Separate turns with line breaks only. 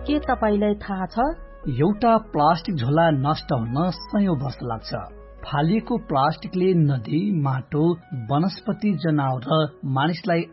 के तपाईलाई थाहा छ?
एउटा प्लास्टिक झोला नष्ट हुन सयौं वर्ष लाग्छ। फालिएको प्लास्टिकले नदी, माटो, वनस्पति, जनावर र मानिसलाई